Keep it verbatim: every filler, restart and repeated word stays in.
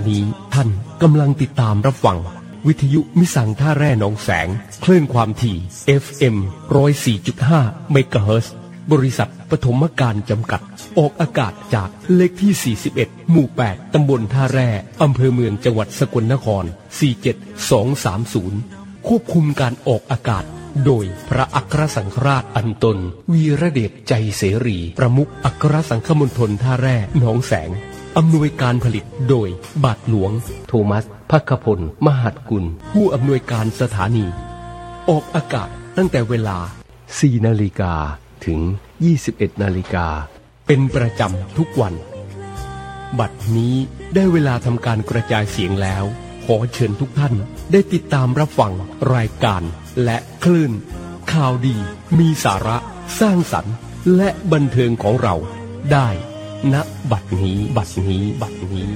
นี้ท่านกำลังติดตามรับฟังวิทยุมิสังท่าแร่หนองแสงคลื่นความถี่ เอฟ เอ็ม หนึ่งศูนย์สี่จุดห้า เมกะเฮิรตซ์บริษัทปฐมการจำกัดออกอากาศจากเลขที่สี่สิบเอ็ดหมู่แปดตำบลท่าแร่อำเภอเมืองจังหวัดสกลนครสี่เจ็ดสองสามศูนย์ควบคุมการออกอากาศโดยพระอัครสังฆราชอันตนวีระเดชใจเสรีประมุขอัครสังฆมณฑลท่าแร่หนองแสงอำนวยการผลิตโดยบาทหลวงโทมัสภัคพลมหัดกุลผู้อำนวยการสถานีออกอากาศตั้งแต่เวลาสี่นาฬิกาถึงยี่สิบเอ็ดนาฬิกาเป็นประจำทุกวันบัดนี้ได้เวลาทำการกระจายเสียงแล้วขอเชิญทุกท่านได้ติดตามรับฟังรายการและคลื่นข่าวดีมีสาระสร้างสรรค์และบันเทิงของเราได้ณบัดนี้บัดนี้บัดนี้